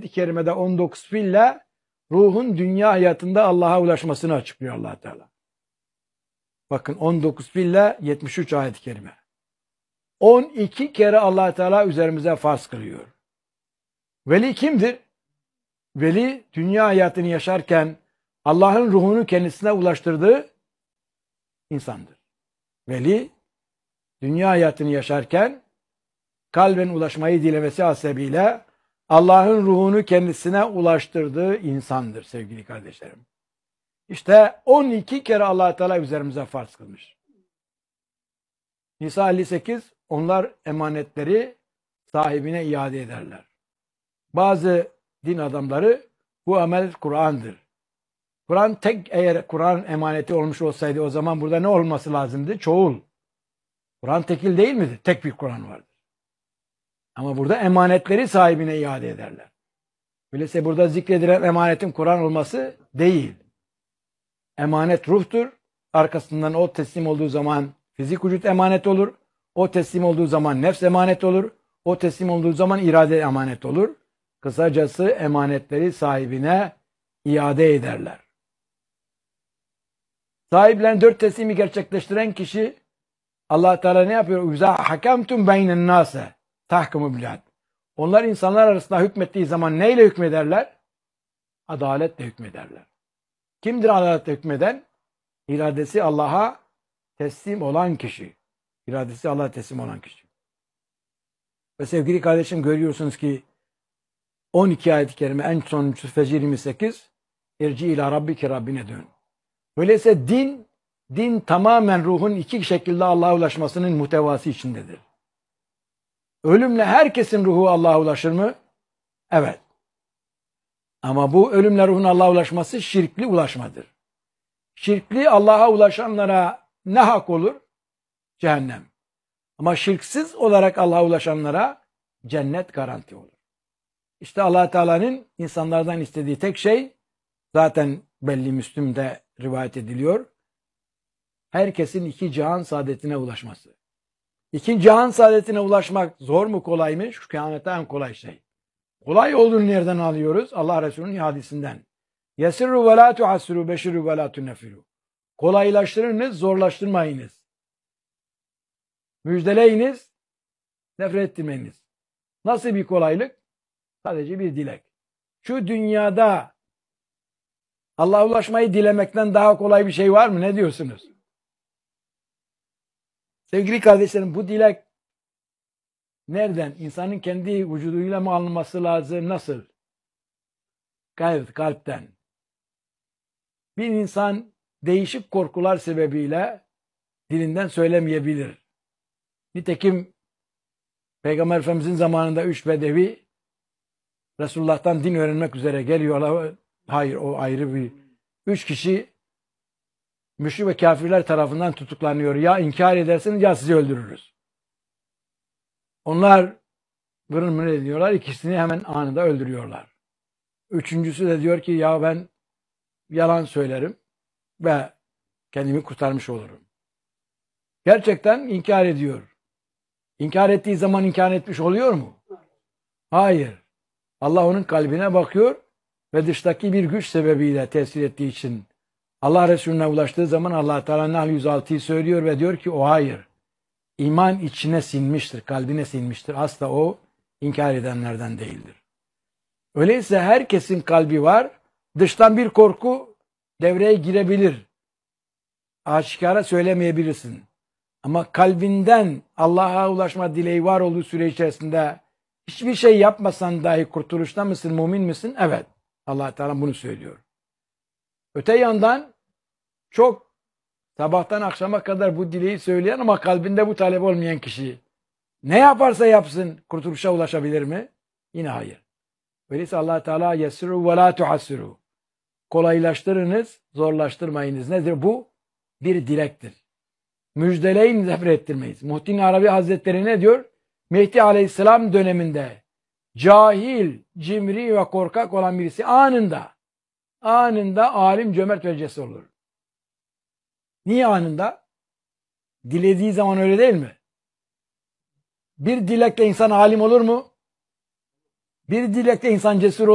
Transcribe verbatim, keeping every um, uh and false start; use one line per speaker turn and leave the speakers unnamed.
ayet-i kerimede on dokuz fiille ruhun dünya hayatında Allah'a ulaşmasını açıklıyor Allah Teala. Bakın on dokuz fiille yetmiş üç ayet-i kerime. on iki kere Allah Teala üzerimize farz kılıyor. Veli kimdir? Veli dünya hayatını yaşarken Allah'ın ruhunu kendisine ulaştırdığı insandır. Veli dünya hayatını yaşarken kalben ulaşmayı dilemesi hasebiyle Allah'ın ruhunu kendisine ulaştırdığı insandır sevgili kardeşlerim. İşte on iki kere Allah Teala üzerimize farz kılmış. Nisa elli sekiz, onlar emanetleri sahibine iade ederler. Bazı din adamları bu emanet Kur'an'dır. Kur'an tek, eğer Kur'an emaneti olmuş olsaydı o zaman burada ne olması lazımdı? Çoğul. Kur'an tekil değil midir? Tek bir Kur'an vardır. Ama burada emanetleri sahibine iade ederler. Öyleyse burada zikredilen emanetin Kur'an olması değil. Emanet ruhtur. Arkasından o teslim olduğu zaman fizik vücut emanet olur. O teslim olduğu zaman nefs emanet olur. O teslim olduğu zaman irade emanet olur. Kısacası emanetleri sahibine iade ederler. Sahiplerin dört teslimi gerçekleştiren kişi Allah Teala ne yapıyor? "Uza hakamtum beynen nase tahkumu bil adl." Onlar insanlar arasında hükmettiği zaman neyle hükmederler? Adaletle hükmederler. Kimdir adaletle hükmeden? İradesi Allah'a teslim olan kişi. İradesi Allah'a teslim olan kişi. Ve sevgili kardeşim, görüyorsunuz ki on iki ayet-i kerime, en sonuncusu Fecr yirmi sekiz, "İrci ila rabbike, Rabbine dön." Öyleyse din, din tamamen ruhun iki şekilde Allah'a ulaşmasının muhtevası içindedir. Ölümle herkesin ruhu Allah'a ulaşır mı? Evet. Ama bu ölümle ruhun Allah'a ulaşması şirkli ulaşmadır. Şirkli Allah'a ulaşanlara ne hak olur? Cehennem. Ama şirksiz olarak Allah'a ulaşanlara cennet garanti olur. İşte Allah Teala'nın insanlardan istediği tek şey, zaten belli, Müslüm'de rivayet ediliyor, herkesin iki cihan saadetine ulaşması. İki cihan saadetine ulaşmak zor mu, kolay mı? Şu kıyamette en kolay şey. Kolay olduğunu nereden alıyoruz? Allah Resulü'nün hadisinden. Yesirru ve la tuhassiru beşirru ve la tunnefiru. Kolaylaştırınız, zorlaştırmayınız. Müjdeleyiniz, nefret ettirmeyiniz. Nasıl bir kolaylık? Sadece bir dilek. Şu dünyada Allah'a ulaşmayı dilemekten daha kolay bir şey var mı? Ne diyorsunuz? Sevgili kardeşlerim, bu dilek nereden? İnsanın kendi vücuduyla mı alınması lazım? Nasıl? Kalp, kalpten. Bir insan değişik korkular sebebiyle dilinden söylemeyebilir. Nitekim Peygamber Efendimizin zamanında üç bedevi Resulullah'tan din öğrenmek üzere geliyorlar. Hayır, o ayrı bir. Üç kişi müşrik ve kafirler tarafından tutuklanıyor. Ya inkar edersiniz ya sizi öldürürüz. Onlar vırın mırın ediyorlar. İkisini hemen anında öldürüyorlar. Üçüncüsü de diyor ki ya ben yalan söylerim ve kendimi kurtarmış olurum. Gerçekten inkar ediyor. İnkar ettiği zaman inkar etmiş oluyor mu? Hayır. Allah onun kalbine bakıyor ve dıştaki bir güç sebebiyle tesir ettiği için Allah Resulüne ulaştığı zaman Allah Teala Nahl yüz altıyı söylüyor ve diyor ki o hayır. İman içine sinmiştir, kalbine sinmiştir. Asla o inkar edenlerden değildir. Öyleyse herkesin kalbi var. Dıştan bir korku devreye girebilir. Aşikara söylemeyebilirsin. Ama kalbinden Allah'a ulaşma dileği var olduğu süre içerisinde hiçbir şey yapmasan dahi kurtuluşta mısın, mümin misin? Evet. Allah Teala bunu söylüyor. Öte yandan çok sabahtan akşama kadar bu dileği söyleyen ama kalbinde bu talep olmayan kişi ne yaparsa yapsın kurtuluşa ulaşabilir mi? Yine hayır. Öyleyse Allah Teala yesiru ve la tuhassiru. Kolaylaştırınız, zorlaştırmayınız. Nedir bu? Bir dilektir. Müjdeleyin, nefret ettirmeyiz. Muhittin Arabi Hazretleri ne diyor? Mehdi Aleyhisselam döneminde cahil, cimri ve korkak olan birisi anında, anında alim, cömert ve cesur olur. Niye anında? Dilediği zaman öyle değil mi? Bir dilekle insan alim olur mu? Bir dilekle insan cesur olur mu?